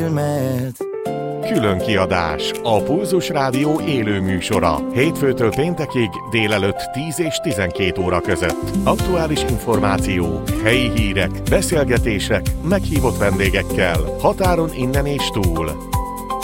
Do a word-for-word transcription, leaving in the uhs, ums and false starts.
filmet. Külön kiadás, a Pulzus Rádió élő műsora. Hétfőtől péntekig délelőtt tíz és tizenkét óra között. Aktuális információk, helyi hírek, beszélgetések, meghívott vendégekkel, határon innen és túl.